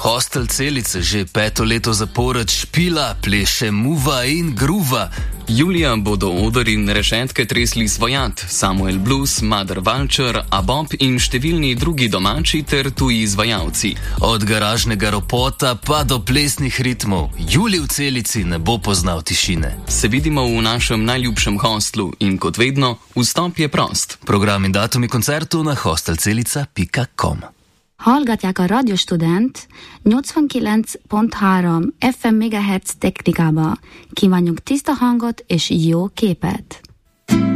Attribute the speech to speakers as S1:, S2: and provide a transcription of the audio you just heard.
S1: Hostel Celica že 5. leto zapored špila, pleše muva in gruva.
S2: Julija bodo oder in rešetke tresli Svojat, Samuel Blues, Mother Vulture, Abob in številni drugi domači ter tuji izvajalci.
S1: Od garažnega ropota pa do plesnih ritmov. Julij v Celici ne bo poznal tišine.
S2: Se vidimo v našem najljubšem hostlu in kot vedno, vstop je prost.
S1: Program in datumi koncertu na hostelcelica.com.
S3: Hallgatják a Rádió Student 89.3 FM MHz technikába. Kívánjuk tiszta hangot és jó képet!